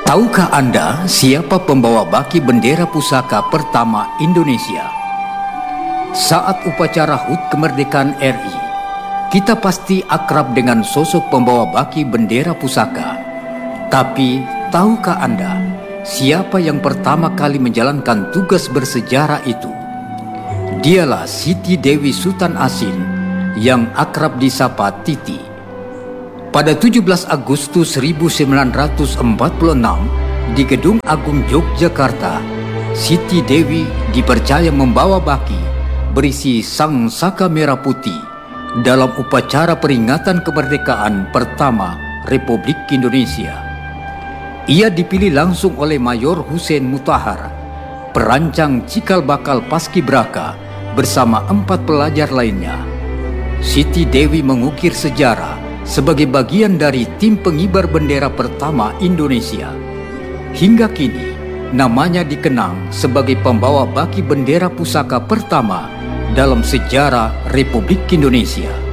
Tahukah Anda siapa pembawa baki bendera pusaka pertama Indonesia? Saat upacara HUT kemerdekaan RI, kita pasti akrab dengan sosok pembawa baki bendera pusaka. Tapi tahukah Anda siapa yang pertama kali menjalankan tugas bersejarah itu? Dialah Siti Dewi Sultan Asin yang akrab disapa Titi. Pada 17 Agustus 1946 di Gedung Agung Yogyakarta, Siti Dewi dipercaya membawa baki berisi sang saka merah putih dalam upacara peringatan kemerdekaan pertama Republik Indonesia. Ia dipilih langsung oleh Mayor Hussein Mutahar, perancang cikal bakal Paskibraka bersama 4 pelajar lainnya. Siti Dewi mengukir sejarah sebagai bagian dari tim pengibar bendera pertama Indonesia. Hingga kini, namanya dikenang sebagai pembawa baki bendera pusaka pertama dalam sejarah Republik Indonesia.